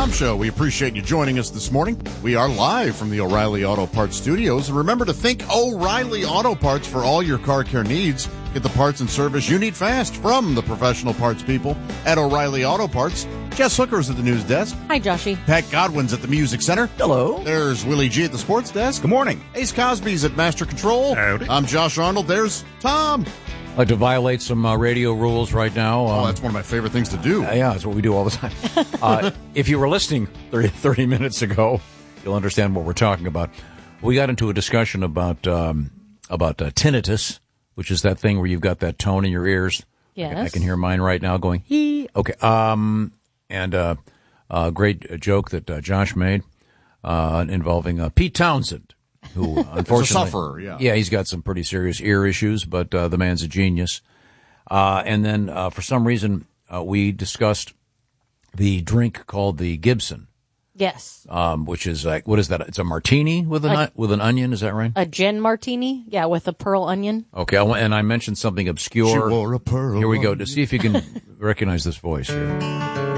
Tom Show. We appreciate you joining us this morning. We are live from the O'Reilly Auto Parts studios. And remember to think O'Reilly Auto Parts for all your car care needs. Get the parts and service you need fast from the professional parts people at O'Reilly Auto Parts. Jess Hooker's at the news desk. Hi, Joshy. Pat Godwin's at the music center. Hello. There's Willie G at the sports desk. Good morning. Ace Cosby's at master control. Howdy. I'm Josh Arnold. There's Tom. I'd like to violate some radio rules right now. Oh, that's one of my favorite things to do. Yeah, that's what we do all the time. If you were listening 30 minutes ago, you'll understand what we're talking about. We got into a discussion about tinnitus, which is that thing where you've got that tone in your ears. Yes. I can hear mine right now going, hee. Okay. And a great joke that Josh made involving Pete Townsend, who unfortunately... He's a sufferer, yeah. Yeah, he's got some pretty serious ear issues, but the man's a genius. And then for some reason, we discussed the drink called the Gibson. Yes. Which is like, what is that? It's a martini with an onion, is that right? A gin martini, yeah, with a pearl onion. Okay, and I mentioned something obscure. She wore a pearl Here we go, onion. to see if you can recognize this voice here.